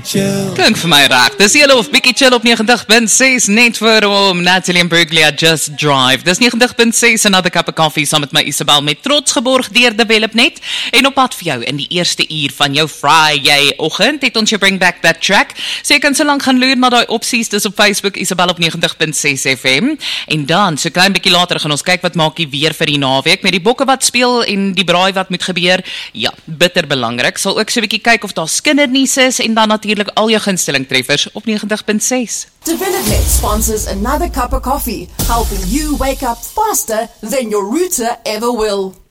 chill. Klink vir my raak. Dis julle of bietjie chill op 90.6 net vir hom. Natalie en Berkeley Just Drive. Dis 90.6 Another Cup of Coffee saam met my Isabel met trots geborg deur Developnet en op pad vir jou in die eerste uur van jou Friday oggend het ons jou Bring Back That Track. So jy kan so lank gaan loer na daai opsies, dis op Facebook Isabel op 90.6 FM en dan so klein bietjie later gaan ons kyk wat maak die weer vir die naweek met die bokke wat speel en die braai wat moet gebeur. Ja, bitter belangrik. Sal ook so 'n bietjie kyk of daar kindernuus is en dan natuurlik al jou gunsteling treffers op 90.6. Developnet sponsors Another Cup of Coffee, helping you wake up faster than your router ever will.